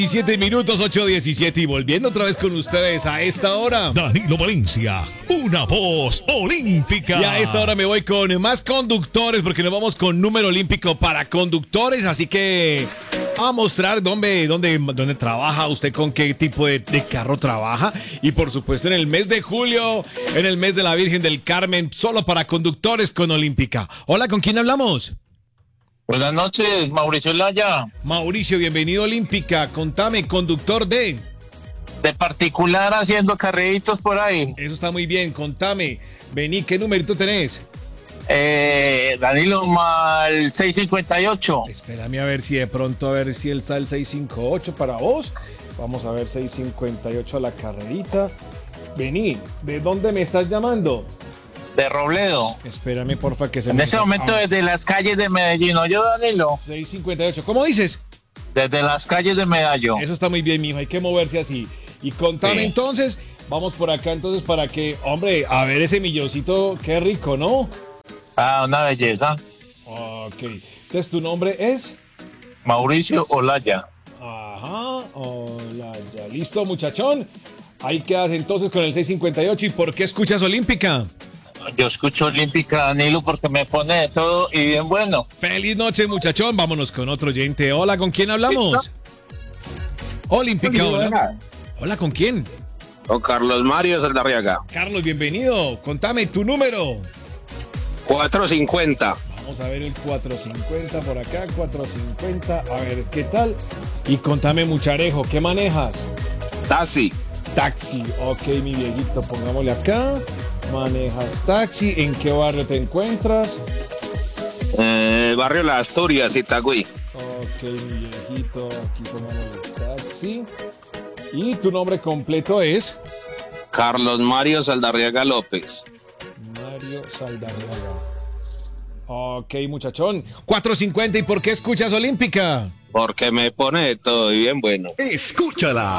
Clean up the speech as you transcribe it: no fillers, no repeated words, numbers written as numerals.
17 minutos, 8:17 y volviendo otra vez con ustedes a esta hora. Danilo Valencia, una voz olímpica. Y a esta hora me voy con más conductores porque nos vamos con número olímpico para conductores. Así que a mostrar dónde trabaja usted, con qué tipo de carro trabaja. Y por supuesto en el mes de julio, en el mes de la Virgen del Carmen, solo para conductores con Olímpica. Hola, ¿con quién hablamos? Buenas noches, Mauricio Laya. Mauricio, bienvenido a Olímpica. Contame, conductor de particular haciendo carreritos por ahí. Eso está muy bien, contame. Vení, ¿qué numerito tenés? Danilo mal 658. Espérame a ver si de pronto, a ver si él está el 658 para vos. Vamos a ver, 658 a la carrerita. Vení, ¿de dónde me estás llamando? De Robledo. Espérame, porfa, que se En me... este momento desde las calles de Medellín, ¿no, yo, Danilo? 658, ¿cómo dices? Desde las calles de Medellín. Eso está muy bien, mijo, hay que moverse así. Y contame, Sí. entonces, vamos por acá entonces para que, hombre, a ver ese milloncito, qué rico, ¿no? Ah, una belleza. Ok, entonces tu nombre es... Mauricio Olaya. Ajá, hola, ya listo, muchachón. Ahí quedas entonces con el 658. ¿Y por qué escuchas Olímpica? Yo escucho Olímpica, Danilo, porque me pone de todo y bien bueno. Feliz noche, muchachón. Vámonos con otro oyente. Hola, ¿con quién hablamos? Olímpica, hola. Hola, ¿con quién? Con Carlos Mario Saldarriaga. Carlos, bienvenido. Contame tu número. 450. Vamos a ver el 450 por acá, 450. A ver, ¿qué tal? Y contame, mucharejo, ¿qué manejas? Taxi. Taxi. Ok, mi viejito, pongámosle acá. Manejas taxi. ¿En qué barrio te encuentras? Barrio Las Asturias, Itagüí. Ok, mi viejito, aquí pongámosle taxi. ¿Y tu nombre completo es? Carlos Mario Saldarriaga López. Mario Saldarriaga. Ok, muchachón. 450. ¿Y por qué escuchas Olímpica? Porque me pone de todo y bien bueno. Escúchala.